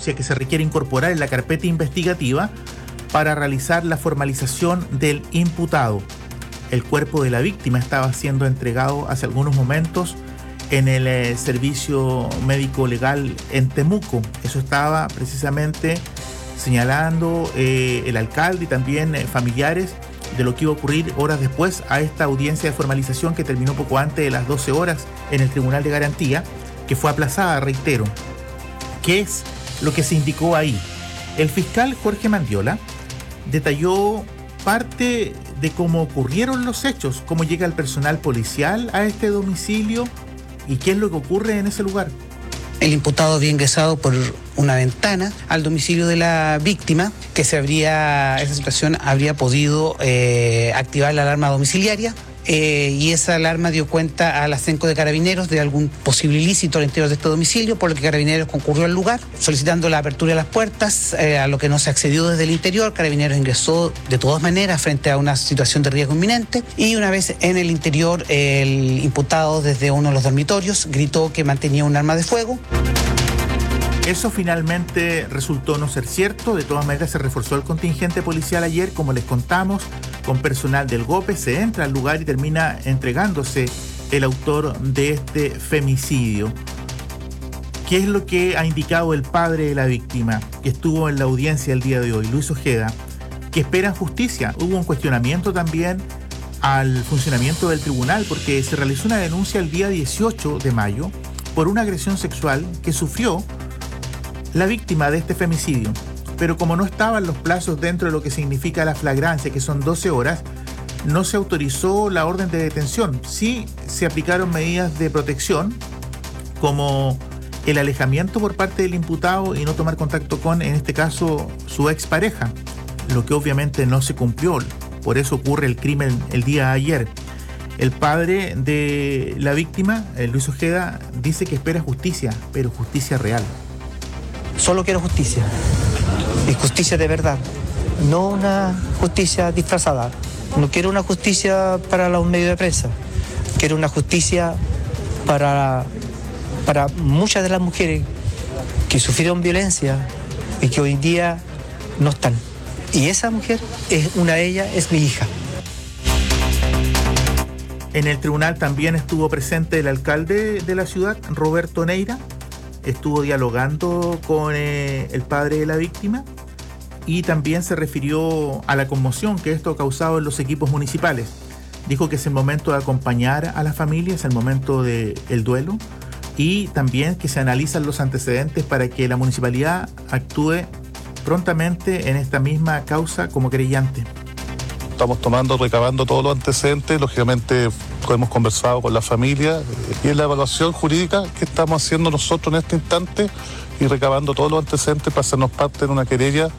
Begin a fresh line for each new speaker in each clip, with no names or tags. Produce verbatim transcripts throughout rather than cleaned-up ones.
denuncia que se requiere incorporar en la carpeta investigativa para realizar la formalización del imputado. El cuerpo de la víctima estaba siendo entregado hace algunos momentos en el eh, servicio médico legal en Temuco. Eso estaba precisamente señalando eh, el alcalde y también eh, familiares de lo que iba a ocurrir horas después a esta audiencia de formalización que terminó poco antes de las doce horas en el Tribunal de Garantía, que fue aplazada, reitero. ¿Qué es lo que se indicó ahí? El fiscal Jorge Mandiola detalló parte de cómo ocurrieron los hechos, cómo llega el personal policial a este domicilio y qué es lo que ocurre en ese lugar.
El imputado había ingresado por una ventana al domicilio de la víctima, que se habría, esa situación habría podido eh, activar la alarma domiciliaria. Eh, y esa alarma dio cuenta a la CENCO de Carabineros de algún posible ilícito al interior de este domicilio, por lo que Carabineros concurrió al lugar solicitando la apertura de las puertas, eh, a lo que no se accedió desde el interior. Carabineros ingresó de todas maneras frente a una situación de riesgo inminente, y una vez en el interior el imputado desde uno de los dormitorios gritó que mantenía un arma de fuego.
Eso finalmente resultó no ser cierto. De todas maneras se reforzó el contingente policial ayer, como les contamos, con personal del GOPE. Se entra al lugar y termina entregándose el autor de este femicidio. ¿Qué es lo que ha indicado el padre de la víctima, que estuvo en la audiencia el día de hoy, Luis Ojeda? Que esperan justicia. Hubo un cuestionamiento también al funcionamiento del tribunal, porque se realizó una denuncia el día dieciocho de mayo por una agresión sexual que sufrió la víctima de este femicidio, pero como no estaban los plazos dentro de lo que significa la flagrancia, que son doce horas, no se autorizó la orden de detención. Sí se aplicaron medidas de protección, como el alejamiento por parte del imputado y no tomar contacto con, en este caso, su expareja, lo que obviamente no se cumplió. Por eso ocurre el crimen el día de ayer. El padre de la víctima, Luis Ojeda, dice que espera justicia, pero justicia real.
Solo quiero justicia, y justicia de verdad, no una justicia disfrazada. No quiero una justicia para los medios de prensa, quiero una justicia para, para muchas de las mujeres que sufrieron violencia y que hoy en día no están. Y esa mujer, es una de ellas, es mi hija.
En el tribunal también estuvo presente el alcalde de la ciudad, Roberto Neira. Estuvo dialogando con eh, el padre de la víctima y también se refirió a la conmoción que esto ha causado en los equipos municipales. Dijo que es el momento de acompañar a la familia, es el momento del duelo, y también que se analizan los antecedentes para que la municipalidad actúe prontamente en esta misma causa como querellante.
Estamos tomando, recabando todos los antecedentes, lógicamente hemos conversado con la familia y en la evaluación jurídica que estamos haciendo nosotros en este instante y recabando todos los antecedentes para hacernos parte de una querella.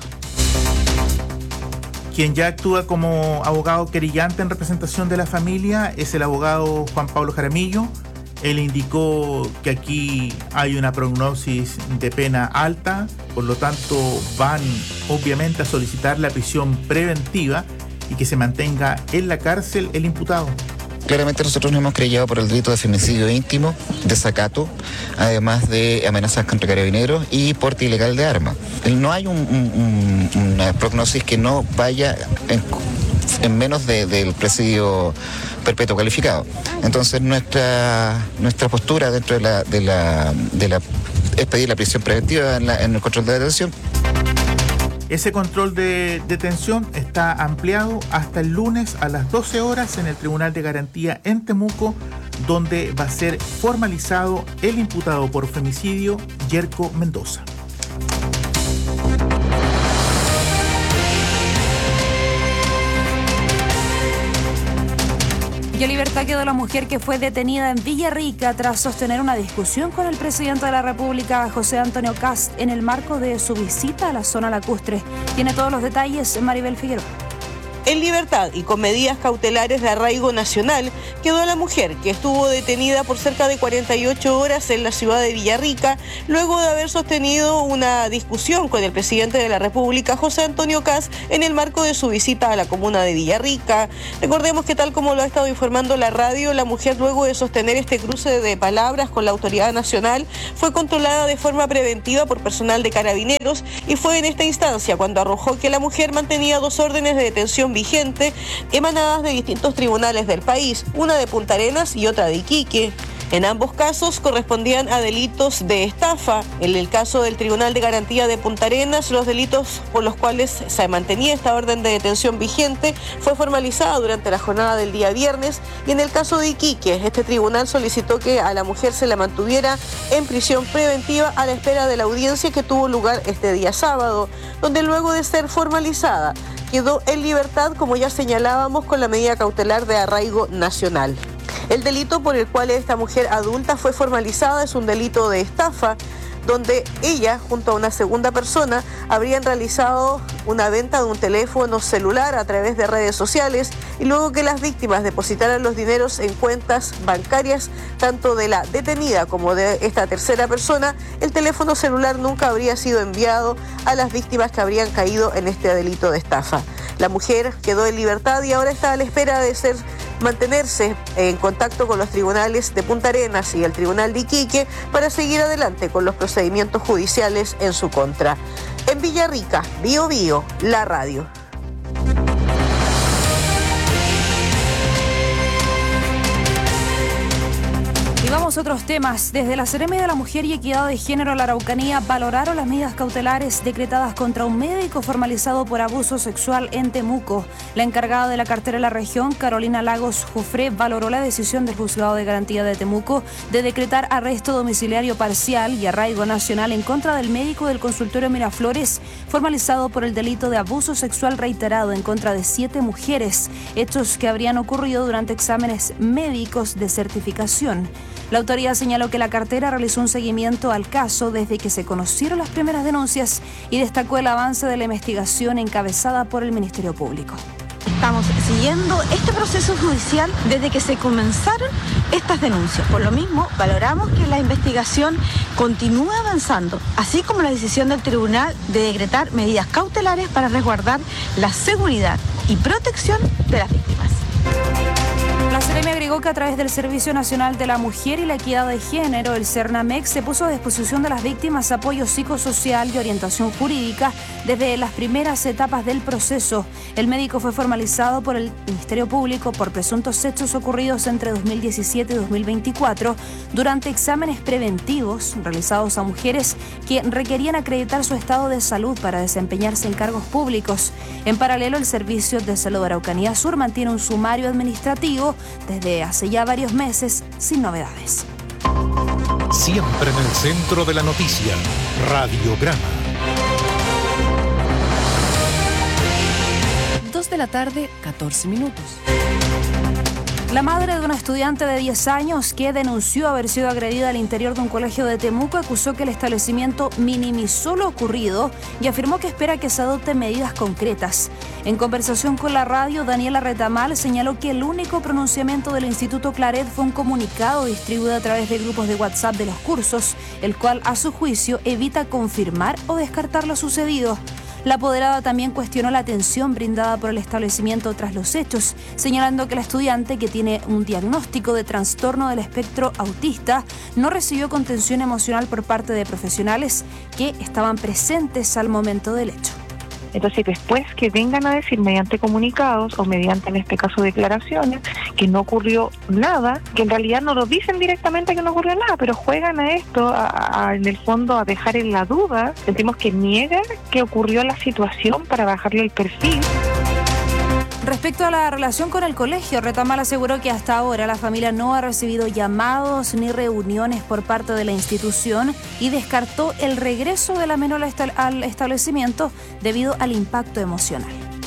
Quien ya actúa como abogado querellante en representación de la familia es el abogado Juan Pablo Jaramillo. Él indicó que aquí hay una prognosis de pena alta, por lo tanto van obviamente a solicitar la prisión preventiva y que se mantenga en la cárcel el imputado.
Claramente nosotros nos hemos querellado por el delito de femicidio íntimo, desacato, además de amenazas contra carabineros y porte ilegal de armas. No hay un, un, una prognosis que no vaya en, en menos de, del presidio perpetuo calificado. Entonces nuestra nuestra postura dentro de la de la de la es pedir la prisión preventiva en, la, en el control de detención.
Ese control de detención está ampliado hasta el lunes a las doce horas en el Tribunal de Garantía en Temuco, donde va a ser formalizado el imputado por femicidio, Yerko Mendoza.
Y en libertad quedó la mujer que fue detenida en Villarrica tras sostener una discusión con el presidente de la República, José Antonio Kast, en el marco de su visita a la zona lacustre. Tiene todos los detalles Maribel Figueroa.
En libertad y con medidas cautelares de arraigo nacional, quedó la mujer que estuvo detenida por cerca de cuarenta y ocho horas en la ciudad de Villarrica, luego de haber sostenido una discusión con el presidente de la República, José Antonio Kast, en el marco de su visita a la comuna de Villarrica. Recordemos que, tal como lo ha estado informando la radio, la mujer, luego de sostener este cruce de palabras con la autoridad nacional, fue controlada de forma preventiva por personal de Carabineros, y fue en esta instancia cuando arrojó que la mujer mantenía dos órdenes de detención vigente emanadas de distintos tribunales del país, una de Punta Arenas y otra de Iquique. En ambos casos correspondían a delitos de estafa. En el caso del Tribunal de Garantía de Punta Arenas, los delitos por los cuales se mantenía esta orden de detención vigente fue formalizada durante la jornada del día viernes, y en el caso de Iquique, este tribunal solicitó que a la mujer se la mantuviera en prisión preventiva a la espera de la audiencia que tuvo lugar este día sábado, donde luego de ser formalizada quedó en libertad, como ya señalábamos, con la medida cautelar de arraigo nacional. El delito por el cual esta mujer adulta fue formalizada es un delito de estafa, donde ella, junto a una segunda persona, habrían realizado una venta de un teléfono celular a través de redes sociales, y luego que las víctimas depositaran los dineros en cuentas bancarias, tanto de la detenida como de esta tercera persona, el teléfono celular nunca habría sido enviado a las víctimas que habrían caído en este delito de estafa. La mujer quedó en libertad y ahora está a la espera de ser mantenerse en contacto con los tribunales de Punta Arenas y el Tribunal de Iquique para seguir adelante con los procedimientos judiciales en su contra. En Villarrica, Bío Bío, la radio.
Y vamos a otros temas. Desde la Seremi de la Mujer y Equidad de Género, la Araucanía, valoraron las medidas cautelares decretadas contra un médico formalizado por abuso sexual en Temuco. La encargada de la cartera de la región, Carolina Lagos Jufré, valoró la decisión del Juzgado de Garantía de Temuco de decretar arresto domiciliario parcial y arraigo nacional en contra del médico del consultorio Miraflores, formalizado por el delito de abuso sexual reiterado en contra de siete mujeres, hechos que habrían ocurrido durante exámenes médicos de certificación. La autoridad señaló que la cartera realizó un seguimiento al caso desde que se conocieron las primeras denuncias y destacó el avance de la investigación encabezada por el Ministerio Público.
Estamos siguiendo este proceso judicial desde que se comenzaron estas denuncias. Por lo mismo, valoramos que la investigación continúe avanzando, así como la decisión del tribunal de decretar medidas cautelares para resguardar la seguridad y protección de las víctimas.
La Seremi agregó que a través del Servicio Nacional de la Mujer y la Equidad de Género, el CERNAMEC, se puso a disposición de las víctimas apoyo psicosocial y orientación jurídica desde las primeras etapas del proceso. El médico fue formalizado por el Ministerio Público por presuntos hechos ocurridos entre dos mil diecisiete y dos mil veinticuatro durante exámenes preventivos realizados a mujeres que requerían acreditar su estado de salud para desempeñarse en cargos públicos. En paralelo, el Servicio de Salud de Araucanía Sur mantiene un sumario administrativo desde hace ya varios meses, sin novedades.
Siempre en el centro de la noticia, Radiograma.
Dos de la tarde, catorce minutos.
La madre de una estudiante de diez años que denunció haber sido agredida al interior de un colegio de Temuco acusó que el establecimiento minimizó lo ocurrido y afirmó que espera que se adopten medidas concretas. En conversación con la radio, Daniela Retamal señaló que el único pronunciamiento del Instituto Claret fue un comunicado distribuido a través de grupos de WhatsApp de los cursos, el cual, a su juicio, evita confirmar o descartar lo sucedido. La apoderada también cuestionó la atención brindada por el establecimiento tras los hechos, señalando que la estudiante, que tiene un diagnóstico de trastorno del espectro autista, no recibió contención emocional por parte de profesionales que estaban presentes al momento del hecho.
Entonces, después que vengan a decir mediante comunicados o mediante, en este caso, declaraciones, que no ocurrió nada, que en realidad no lo dicen directamente que no ocurrió nada, pero juegan a esto, a, a, en el fondo, a dejar en la duda, sentimos que niegan que ocurrió la situación para bajarle el perfil.
Respecto a la relación con el colegio, Retamal aseguró que hasta ahora la familia no ha recibido llamados ni reuniones por parte de la institución y descartó el regreso de la menor al establecimiento debido al impacto emocional.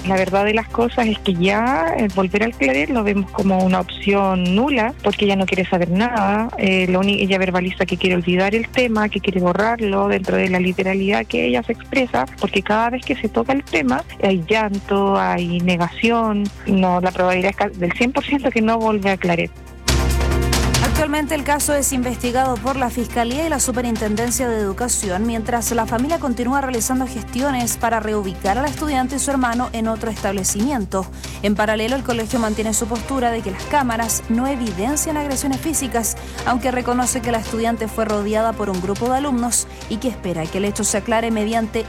La verdad de las cosas es que ya el volver al Claret lo vemos como una opción nula, porque ella no quiere saber nada, eh, lo único, ella verbaliza que quiere olvidar el tema, que quiere borrarlo dentro de la literalidad que ella se expresa, porque cada vez que se toca el tema hay llanto, hay negación, no, la probabilidad es del cien por ciento que no vuelve a Claret.
Actualmente el caso es investigado por la Fiscalía y la Superintendencia de Educación, mientras la familia continúa realizando gestiones para reubicar a la estudiante y su hermano en otro establecimiento. En paralelo, el colegio mantiene su postura de que las cámaras no evidencian agresiones físicas, aunque reconoce que la estudiante fue rodeada por un grupo de alumnos y que espera que el hecho se aclare mediante